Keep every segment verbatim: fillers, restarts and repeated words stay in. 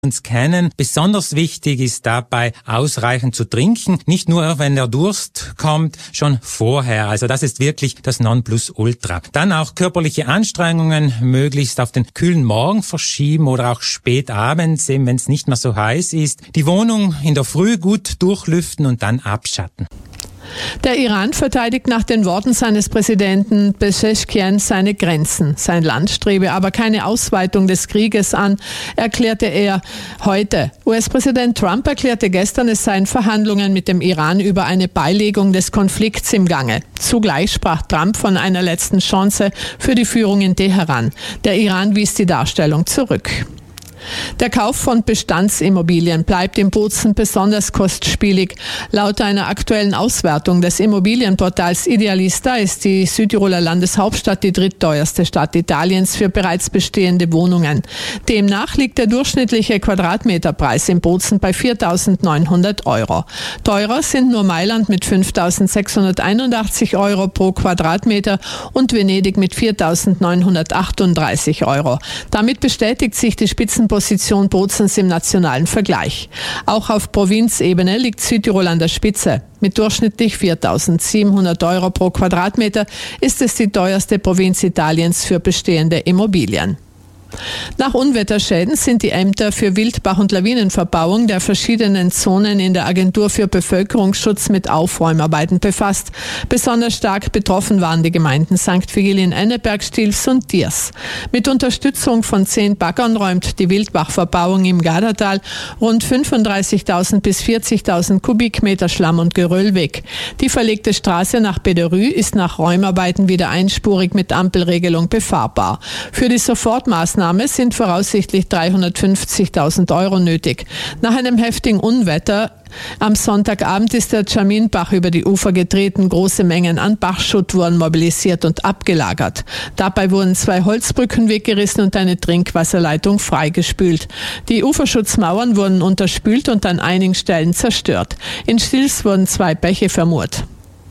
uns kennen. Besonders wichtig ist dabei, ausreichend zu trinken. Nicht nur, wenn der Durst kommt, schon vorher. Also das ist wirklich das Nonplusultra. Dann auch körperliche Anstrengungen möglichst auf den kühlen Morgen verschieben oder auch spät abends, eben wenn es nicht mehr so heiß ist. Die Wohnung in der Früh gut durchlüften und dann abschatten. Der Iran verteidigt nach den Worten seines Präsidenten Pezeshkian seine Grenzen. Sein Land strebe aber keine Ausweitung des Krieges an, erklärte er heute. U S-Präsident Trump erklärte gestern, es seien Verhandlungen mit dem Iran über eine Beilegung des Konflikts im Gange. Zugleich sprach Trump von einer letzten Chance für die Führung in Teheran. Der Iran wies die Darstellung zurück. Der Kauf von Bestandsimmobilien bleibt in Bozen besonders kostspielig. Laut einer aktuellen Auswertung des Immobilienportals Idealista ist die Südtiroler Landeshauptstadt die drittteuerste Stadt Italiens für bereits bestehende Wohnungen. Demnach liegt der durchschnittliche Quadratmeterpreis in Bozen bei viertausendneunhundert Euro. Teurer sind nur Mailand mit fünftausendsechshunderteinundachtzig Euro pro Quadratmeter und Venedig mit viertausendneunhundertachtunddreißig Euro. Damit bestätigt sich die Spitzenposition Bozens im nationalen Vergleich. Auch auf Provinzebene liegt Südtirol an der Spitze. Mit durchschnittlich viertausendsiebenhundert Euro pro Quadratmeter ist es die teuerste Provinz Italiens für bestehende Immobilien. Nach Unwetterschäden sind die Ämter für Wildbach- und Lawinenverbauung der verschiedenen Zonen in der Agentur für Bevölkerungsschutz mit Aufräumarbeiten befasst. Besonders stark betroffen waren die Gemeinden Sankt Vigilien, Enneberg, Stilfs und Diers. Mit Unterstützung von zehn Baggern räumt die Wildbachverbauung im Gardatal rund fünfunddreißigtausend bis vierzigtausend Kubikmeter Schlamm und Geröll weg. Die verlegte Straße nach Bederü ist nach Räumarbeiten wieder einspurig mit Ampelregelung befahrbar. Für die Sofortmaßnahmen sind voraussichtlich dreihundertfünfzigtausend Euro nötig. Nach einem heftigen Unwetter am Sonntagabend ist der Chaminbach über die Ufer getreten. Große Mengen an Bachschutt wurden mobilisiert und abgelagert. Dabei wurden zwei Holzbrücken weggerissen und eine Trinkwasserleitung freigespült. Die Uferschutzmauern wurden unterspült und an einigen Stellen zerstört. In Stils wurden zwei Bäche vermurt.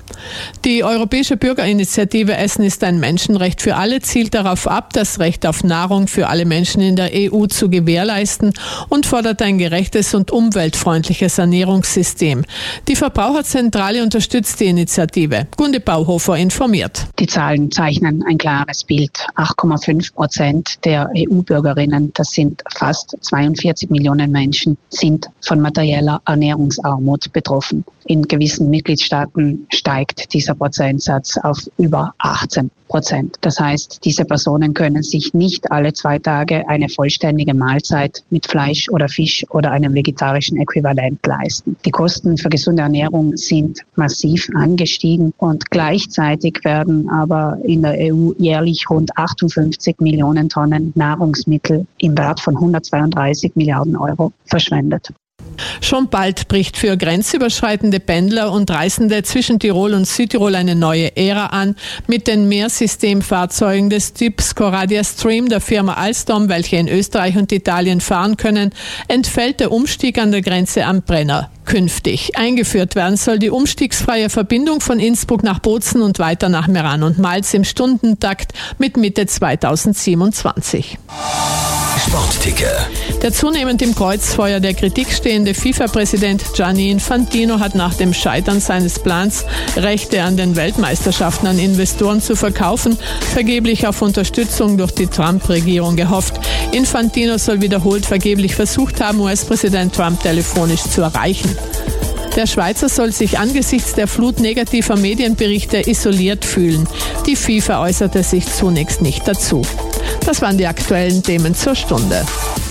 Die Europäische Bürgerinitiative Essen ist ein Menschenrecht für alle zielt darauf ab, das Recht auf Nahrung für alle Menschen in der E U zu gewährleisten und fordert ein gerechtes und umweltfreundliches Ernährungssystem. Die Verbraucherzentrale unterstützt die Initiative. Gunde Bauhofer informiert. Die Zahlen zeichnen ein klares Bild. acht Komma fünf Prozent der E U-Bürgerinnen, das sind fast zweiundvierzig Millionen Menschen, sind von materieller Ernährungsarmut betroffen. In gewissen Mitgliedstaaten steigt dieser Prozentsatz auf über achtzehn Prozent. Das heißt, diese Personen können sich nicht alle zwei Tage eine vollständige Mahlzeit mit Fleisch oder Fisch oder einem vegetarischen Äquivalent leisten. Die Kosten für gesunde Ernährung sind massiv angestiegen und gleichzeitig werden aber in der E U jährlich rund achtundfünfzig Millionen Tonnen Nahrungsmittel im Wert von hundertzweiunddreißig Milliarden Euro verschwendet. Schon bald bricht für grenzüberschreitende Pendler und Reisende zwischen Tirol und Südtirol eine neue Ära an mit den Mehrsystemfahrzeugen des Typs Coradia Stream der Firma Alstom, welche in Österreich und Italien fahren können, entfällt der Umstieg an der Grenze am Brenner. Künftig eingeführt werden soll die umstiegsfreie Verbindung von Innsbruck nach Bozen und weiter nach Meran und Malz im Stundentakt mit Mitte zweitausendsiebenundzwanzig. Sportticker. Der zunehmend im Kreuzfeuer der Kritik stehende FIFA-Präsident Gianni Infantino hat nach dem Scheitern seines Plans, Rechte an den Weltmeisterschaften an Investoren zu verkaufen, vergeblich auf Unterstützung durch die Trump-Regierung gehofft. Infantino soll wiederholt vergeblich versucht haben, U S-Präsident Trump telefonisch zu erreichen. Der Schweizer soll sich angesichts der Flut negativer Medienberichte isoliert fühlen. Die FIFA äußerte sich zunächst nicht dazu. Das waren die aktuellen Themen zur Stunde.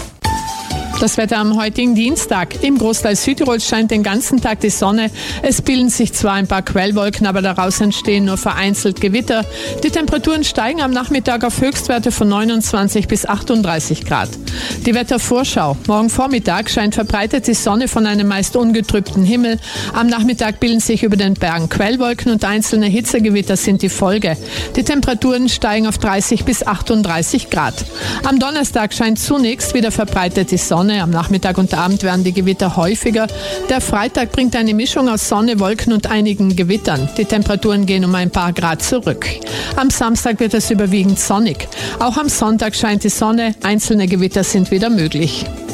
Das Wetter am heutigen Dienstag. Im Großteil Südtirols scheint den ganzen Tag die Sonne. Es bilden sich zwar ein paar Quellwolken, aber daraus entstehen nur vereinzelt Gewitter. Die Temperaturen steigen am Nachmittag auf Höchstwerte von neunundzwanzig bis achtunddreißig Grad. Die Wettervorschau. Morgen Vormittag scheint verbreitet die Sonne von einem meist ungetrübten Himmel. Am Nachmittag bilden sich über den Bergen Quellwolken und einzelne Hitzegewitter sind die Folge. Die Temperaturen steigen auf dreißig bis achtunddreißig Grad. Am Donnerstag scheint zunächst wieder verbreitet die Sonne. Am Nachmittag und Abend werden die Gewitter häufiger. Der Freitag bringt eine Mischung aus Sonne, Wolken und einigen Gewittern. Die Temperaturen gehen um ein paar Grad zurück. Am Samstag wird es überwiegend sonnig. Auch am Sonntag scheint die Sonne. Einzelne Gewitter sind wieder möglich.